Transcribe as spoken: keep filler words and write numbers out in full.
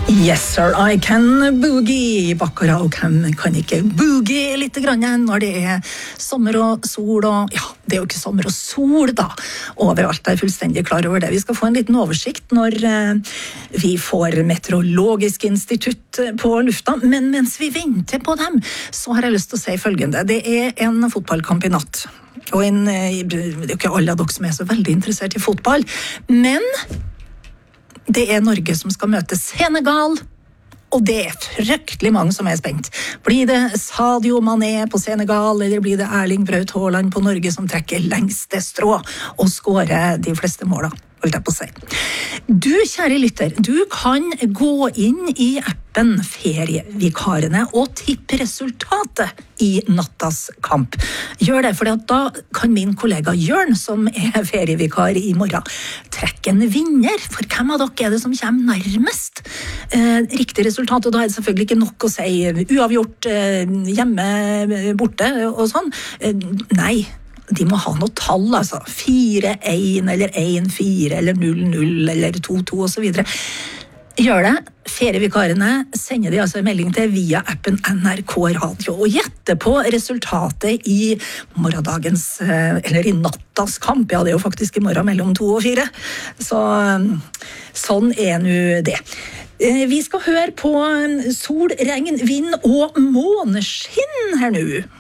Yes, sir, I can boogie. Baccarat kan, kan ikke boogie litt grann når det er sommer og sol og... Ja, det er jo ikke sommer og sol da. Overalt er fullstendig klar over det. Vi skal få en liten oversikt når eh, vi får Meteorologisk institutt på lufta. Men mens vi venter på dem, så har jeg lyst til å si følgende. Det er en fotballkamp i natt. Og en, det er jo ikke alle av dere som er så veldig interessert i fotball. Men... det er Norge som skal møte Senegal, og det er fryktelig mange som er spent. Blir det Sadio Mané på Senegal, eller blir det Erling Braut Haaland på Norge som trekker lengste strå og skårer de fleste målene, holdt jeg på å si. Du, kjære lytter, du kan gå inn i appen Ferievikarene og tippe resultatet i nattas kamp. Gjør det, for da kan min kollega Jørn, som er ferievikar i morgen, trekke en vinner. For hvem av dere er det som kommer nærmest eh, riktig resultat? Og da er det selvfølgelig ikke nok å si uavgjort, eh, hjemme, borte og sånn. Eh, nei. De må ha noe tall, altså. fire en eller en fire eller null null eller to to og så videre. Gjør det. Ferievikarene sender de altså en melding til via appen N R K Radio og gjetter på resultatet i morgendagens, eller i nattas kamp. Ja, det er jo faktisk i morgen mellom to og fire. Så sånn er nå det. Vi skal høre på sol, regn, vind og måneskinn her nå.